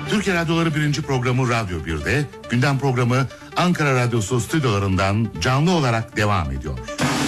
Türkiye Radyoları 1. programı Radyo 1'de, gündem programı Ankara Radyosu stüdyolarından canlı olarak devam ediyor.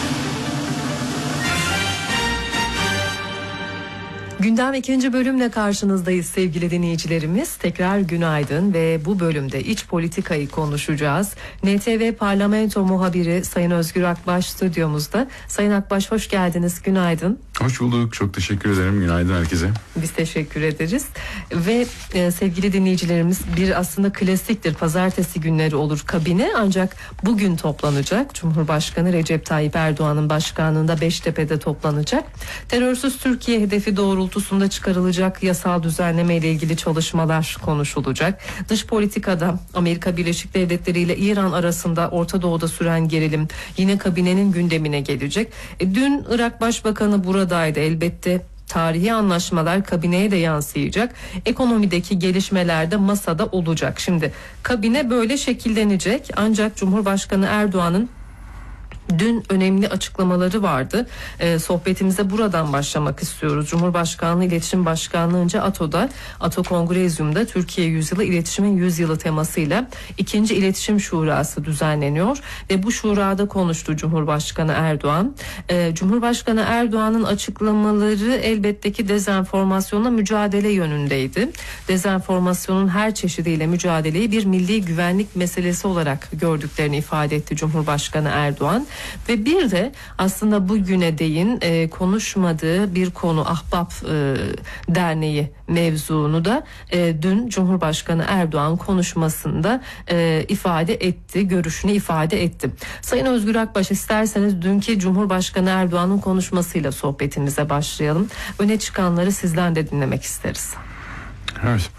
Gündem 2. bölümle karşınızdayız sevgili dinleyicilerimiz. Tekrar günaydın ve bu bölümde iç politikayı konuşacağız. NTV Parlamento muhabiri Sayın Özgür Akbaş stüdyomuzda. Sayın Akbaş hoş geldiniz, günaydın. Hoş bulduk, çok teşekkür ederim. Günaydın herkese. Biz teşekkür ederiz. Ve sevgili dinleyicilerimiz, bir aslında klasiktir. Pazartesi günleri olur kabine, ancak bugün toplanacak. Cumhurbaşkanı Recep Tayyip Erdoğan'ın başkanlığında Beştepe'de toplanacak. Terörsüz Türkiye hedefi doğrultusunda çıkarılacak yasal düzenleme ile ilgili çalışmalar konuşulacak. Dış politikada Amerika Birleşik Devletleri ile İran arasında Orta Doğu'da süren gerilim yine kabinenin gündemine gelecek. Dün Irak Başbakanı buradaydı, elbette tarihi anlaşmalar kabineye de yansıyacak. Ekonomideki gelişmeler de masada olacak. Şimdi kabine böyle şekillenecek, ancak Cumhurbaşkanı Erdoğan'ın dün önemli açıklamaları vardı. Sohbetimize buradan başlamak istiyoruz. Cumhurbaşkanlığı İletişim Başkanlığı'nca ATO Kongrezyum'da Türkiye Yüzyılı İletişimin 100 Yılı temasıyla 2. İletişim Şurası düzenleniyor ve bu şurada konuştu Cumhurbaşkanı Erdoğan. Cumhurbaşkanı Erdoğan'ın açıklamaları elbette ki dezenformasyonla mücadele yönündeydi. Dezenformasyonun her çeşidiyle mücadeleyi bir milli güvenlik meselesi olarak gördüklerini ifade etti Cumhurbaşkanı Erdoğan. Ve bir de aslında bugüne değin konuşmadığı bir konu, Ahbap Derneği mevzunu da dün Cumhurbaşkanı Erdoğan konuşmasında ifade etti, görüşünü ifade etti. Sayın Özgür Akbaş, isterseniz dünkü Cumhurbaşkanı Erdoğan'ın konuşmasıyla sohbetimize başlayalım. Öne çıkanları sizden de dinlemek isteriz. Evet.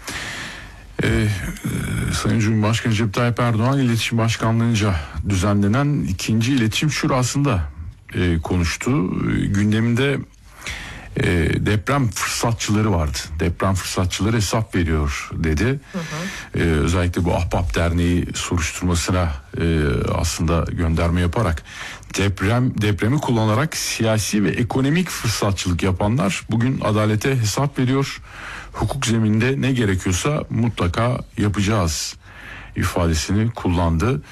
Sayın Cumhurbaşkanı Recep Tayyip Erdoğan İletişim Başkanlığı'nca düzenlenen 2. İletişim Şurası'nda konuştu. Gündeminde deprem fırsatçıları vardı. Deprem fırsatçıları hesap veriyor dedi. Özellikle bu Ahbap Derneği soruşturmasına aslında gönderme yaparak depremi kullanarak siyasi ve ekonomik fırsatçılık yapanlar bugün adalete hesap veriyor. Hukuk zemininde ne gerekiyorsa mutlaka yapacağız ifadesini kullandı.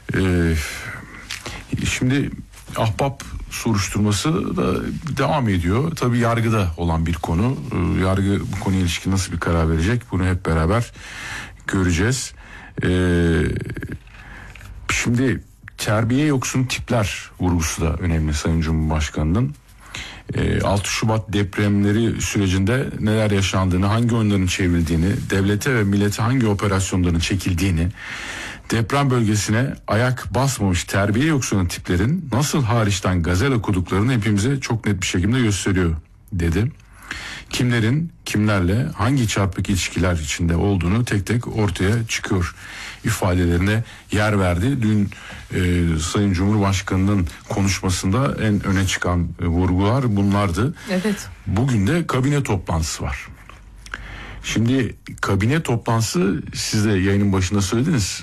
Şimdi Ahbap soruşturması da devam ediyor. Tabii yargıda olan bir konu. Yargı bu konuya ilişkin nasıl bir karar verecek? Bunu hep beraber göreceğiz. Şimdi terbiye yoksun tipler vurgusu da önemli Sayın Cumhurbaşkanı'nın. 6 Şubat depremleri sürecinde neler yaşandığını, hangi oyunların çevrildiğini, devlete ve millete hangi operasyonların çekildiğini, deprem bölgesine ayak basmamış terbiye yoksunu tiplerin nasıl hariçten gazel okuduklarını hepimize çok net bir şekilde gösteriyor dedi. Kimlerin kimlerle hangi çarpık ilişkiler içinde olduğunu tek tek ortaya çıkıyor ifadelerine yer verdi. Dün Sayın Cumhurbaşkanı'nın konuşmasında en öne çıkan vurgular bunlardı. Evet. Bugün de kabine toplantısı var. Şimdi kabine toplantısı, siz de yayının başında söylediniz,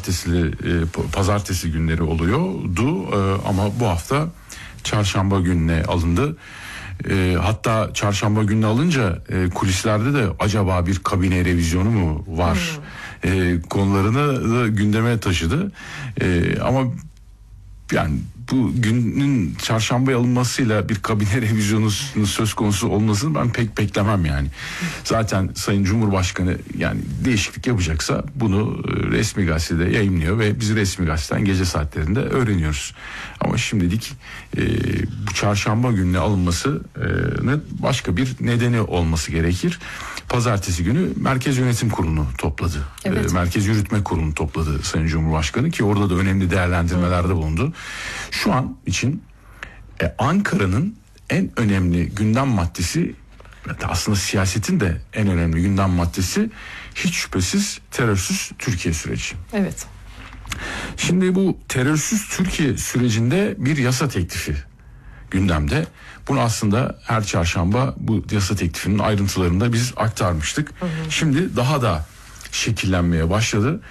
pazartesi günleri oluyordu ama bu hafta çarşamba gününe alındı. Hatta çarşamba gününe alınca kulislerde de acaba bir kabine revizyonu mu var konularını da gündeme taşıdı. Ama yani bu günün çarşambaya alınmasıyla bir kabine revizyonu söz konusu olmasını ben pek beklemem yani. Zaten Sayın Cumhurbaşkanı yani değişiklik yapacaksa bunu resmi gazetede yayımlıyor ve biz resmi gazeteden gece saatlerinde öğreniyoruz. Ama şimdilik bu çarşamba gününe alınmasının başka bir nedeni olması gerekir. Pazartesi günü Merkez Yönetim Kurulu'nu topladı. Evet. Merkez Yürütme Kurulu'nu topladı Sayın Cumhurbaşkanı ki orada da önemli değerlendirmelerde bulundu. Şu an için Ankara'nın en önemli gündem maddesi, aslında siyasetin de en önemli gündem maddesi hiç şüphesiz terörsüz Türkiye süreci. Evet. Şimdi bu terörsüz Türkiye sürecinde bir yasa teklifi gündemde. Bunu aslında her çarşamba bu yasa teklifinin ayrıntılarında biz aktarmıştık. Şimdi daha da şekillenmeye başladı.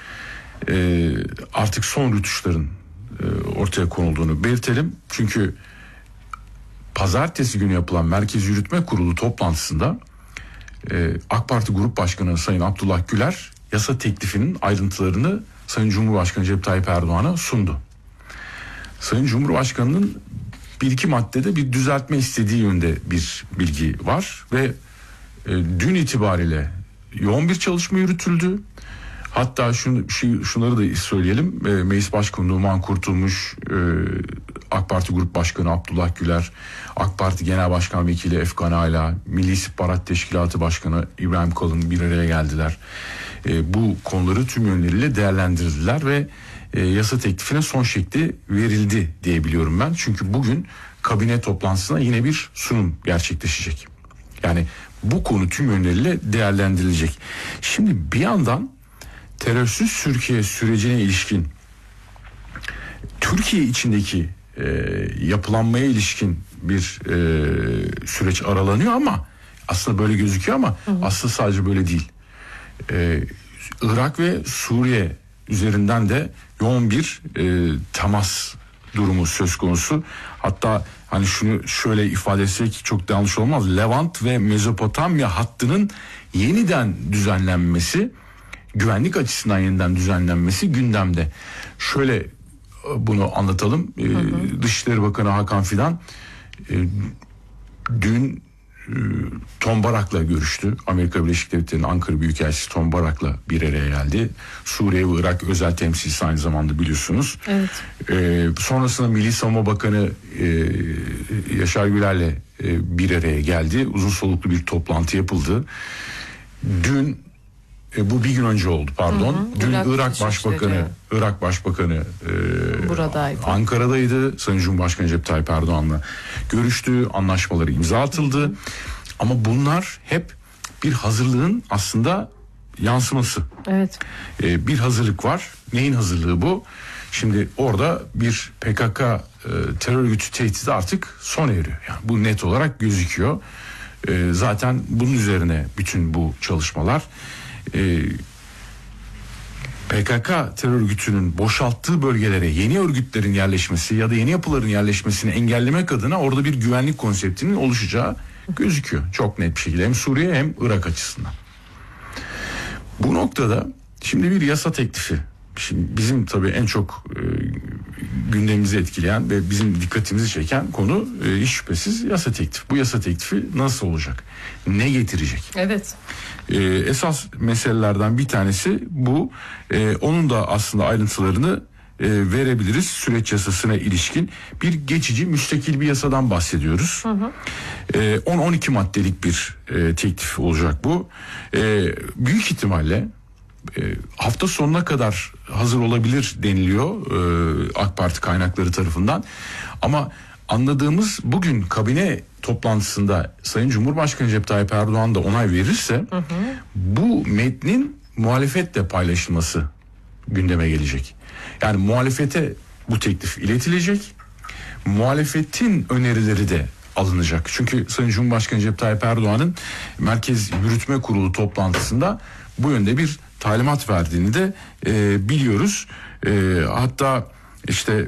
Artık son rütuşların ortaya konulduğunu belirtelim. Çünkü pazartesi günü yapılan Merkez Yürütme Kurulu toplantısında AK Parti Grup Başkanı Sayın Abdullah Güler yasa teklifinin ayrıntılarını Sayın Cumhurbaşkanı Recep Tayyip Erdoğan'a sundu. Sayın Cumhurbaşkanı'nın bir iki maddede bir düzeltme istediği yönde bir bilgi var ve dün itibariyle yoğun bir çalışma yürütüldü. Hatta şunları da söyleyelim. Meclis Başkanı Numan Kurtulmuş, AK Parti Grup Başkanı Abdullah Güler, AK Parti Genel Başkan Vekili Efkan Ala, Milli İstihbarat Teşkilatı Başkanı İbrahim Kalın bir araya geldiler. Bu konuları tüm yönleriyle değerlendirdiler ve yasa teklifine son şekli verildi diye biliyorum ben. Çünkü bugün kabine toplantısına yine bir sunum gerçekleşecek. Yani bu konu tüm yönleriyle değerlendirilecek. Şimdi bir yandan terörsüz Türkiye sürecine ilişkin Türkiye içindeki yapılanmaya ilişkin bir süreç aralanıyor ama aslında böyle gözüküyor ama aslında sadece böyle değil. Irak ve Suriye üzerinden de yoğun bir temas durumu söz konusu. Hatta hani şunu şöyle ifade etsek çok da yanlış olmaz. Levant ve Mezopotamya hattının yeniden düzenlenmesi, güvenlik açısından yeniden düzenlenmesi gündemde. Şöyle bunu anlatalım. Dışişleri Bakanı Hakan Fidan dün Tom Barak'la görüştü. Amerika Birleşik Devletleri'nin Ankara Büyükelçisi Tom Barak'la bir araya geldi. Suriye ve Irak özel temsilcisi aynı zamanda biliyorsunuz. Evet. Sonrasında Milli Savunma Bakanı Yaşar Güler'le bir araya geldi. Uzun soluklu bir toplantı yapıldı. Dün bu bir gün önce oldu pardon. Dün Irak Başbakanı buradaydı. Ankara'daydı. Sayın Cumhurbaşkanı Recep Tayyip Erdoğan'la görüştü. Anlaşmaları imza atıldı. Ama bunlar hep bir hazırlığın aslında yansıması. Evet. Bir hazırlık var. Neyin hazırlığı bu? Şimdi orada bir PKK terör örgütü tehdidi artık sona eriyor. Yani bu net olarak gözüküyor. Zaten bunun üzerine bütün bu çalışmalar. PKK terör örgütünün boşalttığı bölgelere yeni örgütlerin yerleşmesi ya da yeni yapıların yerleşmesini engellemek adına orada bir güvenlik konseptinin oluşacağı gözüküyor. Çok net bir şekilde hem Suriye hem Irak açısından. Bu noktada şimdi bir yasa teklifi. Şimdi bizim tabii en çok gündemimizi etkileyen ve bizim dikkatimizi çeken konu hiç şüphesiz yasa teklifi. Bu yasa teklifi nasıl olacak? Ne getirecek? Evet. Esas meselelerden bir tanesi bu. Onun da aslında ayrıntılarını verebiliriz. Süreç yasasına ilişkin bir geçici müstakil bir yasadan bahsediyoruz. 10-12 maddelik bir teklif olacak bu. Büyük ihtimalle hafta sonuna kadar hazır olabilir deniliyor AK Parti kaynakları tarafından. Ama anladığımız bugün kabine toplantısında Sayın Cumhurbaşkanı Recep Tayyip Erdoğan da onay verirse bu metnin muhalefetle paylaşılması gündeme gelecek. Yani muhalefete bu teklif iletilecek. Muhalefetin önerileri de alınacak. Çünkü Sayın Cumhurbaşkanı Recep Tayyip Erdoğan'ın Merkez Yürütme Kurulu toplantısında bu yönde bir talimat verdiğini de biliyoruz. Hatta işte